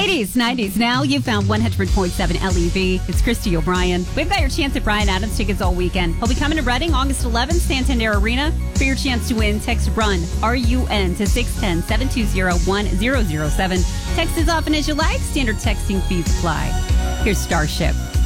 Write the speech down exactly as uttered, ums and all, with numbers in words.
eighties, nineties. Now you found one hundred point seven L E V. It's Christy O'Brien. We've got your chance at Bryan Adams tickets all weekend. He'll be coming to Reading August eleventh, Santander Arena. For your chance to win, text RUN, R U N, to six one zero, seven two zero, one zero zero seven. Text as often as you like. Standard texting fees apply. Here's Starship.